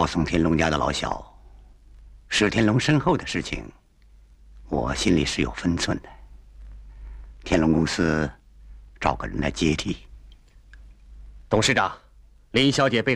告宋天龙家的老小，史天龙身后的事情，我心里是有分寸的。天龙公司找个人来接替。 董事长，林小姐被